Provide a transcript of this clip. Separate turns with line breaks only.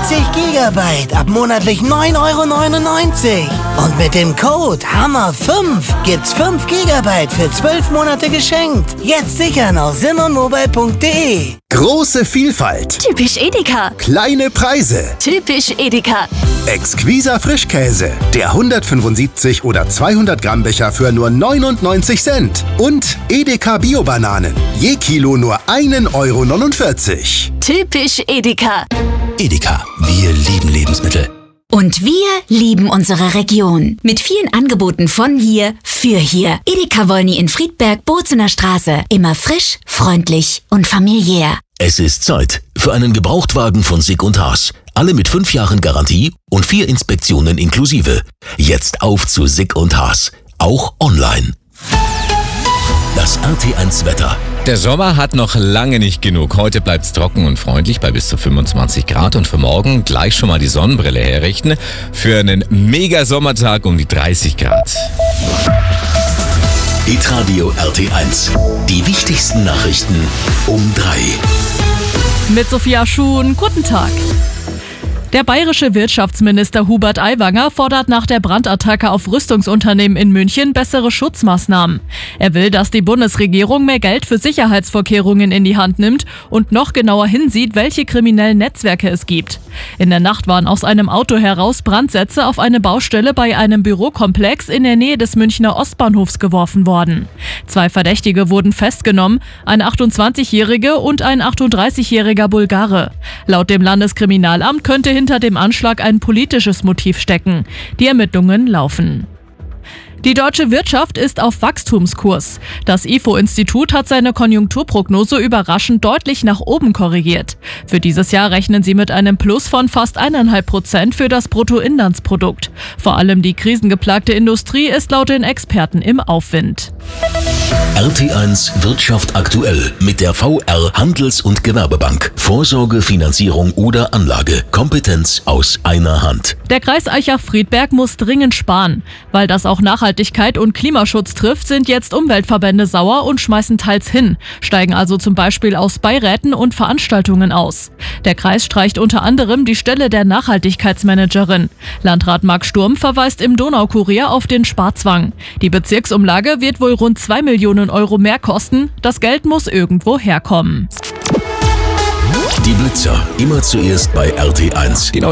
30 Gigabyte ab monatlich 9,99 €. Und mit dem Code HAMMER5 gibt's 5 Gigabyte für 12 Monate geschenkt. Jetzt sichern auf simonmobile.de.
Große Vielfalt.
Typisch Edeka.
Kleine Preise.
Typisch Edeka.
Exquiser Frischkäse. Der 175 oder 200 Gramm Becher für nur 99 Cent. Und Edeka Bio-Bananen. Je Kilo nur 1,49 €.
Typisch Edeka.
Edeka, wir lieben Lebensmittel.
Und wir lieben unsere Region. Mit vielen Angeboten von hier für hier. Edeka Wolny in Friedberg, Bozener Straße. Immer frisch, freundlich und familiär.
Es ist Zeit für einen Gebrauchtwagen von Sick & Haas. Alle mit 5 Jahren Garantie und 4 Inspektionen inklusive. Jetzt auf zu Sick & Haas. Auch online. Das RT1 Wetter.
Der Sommer hat noch lange nicht genug. Heute bleibt es trocken und freundlich bei bis zu 25 Grad und für morgen gleich schon mal die Sonnenbrille herrichten. Für einen Mega-Sommertag um die 30 Grad.
Hitradio RT1. Die wichtigsten Nachrichten um 3.
Mit Sophia Schuhn, guten Tag. Der bayerische Wirtschaftsminister Hubert Aiwanger fordert nach der Brandattacke auf Rüstungsunternehmen in München bessere Schutzmaßnahmen. Er will, dass die Bundesregierung mehr Geld für Sicherheitsvorkehrungen in die Hand nimmt und noch genauer hinsieht, welche kriminellen Netzwerke es gibt. In der Nacht waren aus einem Auto heraus Brandsätze auf eine Baustelle bei einem Bürokomplex in der Nähe des Münchner Ostbahnhofs geworfen worden. 2 Verdächtige wurden festgenommen, ein 28-Jähriger und ein 38-jähriger Bulgare. Laut dem Landeskriminalamt könnte hinter dem Anschlag ein politisches Motiv stecken. Die Ermittlungen laufen. Die deutsche Wirtschaft ist auf Wachstumskurs. Das IFO-Institut hat seine Konjunkturprognose überraschend deutlich nach oben korrigiert. Für dieses Jahr rechnen sie mit einem Plus von fast 1,5% für das Bruttoinlandsprodukt. Vor allem die krisengeplagte Industrie ist laut den Experten im Aufwind.
RT1 Wirtschaft aktuell mit der VR Handels- und Gewerbebank. Vorsorge, Finanzierung oder Anlage. Kompetenz aus einer Hand.
Der Kreis Aichach-Friedberg muss dringend sparen. Weil das auch Nachhaltigkeit und Klimaschutz trifft, sind jetzt Umweltverbände sauer und schmeißen teils hin, steigen also zum Beispiel aus Beiräten und Veranstaltungen aus. Der Kreis streicht unter anderem die Stelle der Nachhaltigkeitsmanagerin. Landrat Marc Sturm verweist im Donaukurier auf den Sparzwang. Die Bezirksumlage wird wohl rund 2 Millionen € mehr kosten. Das Geld muss irgendwo herkommen.
Die Blitzer immer zuerst bei RT1.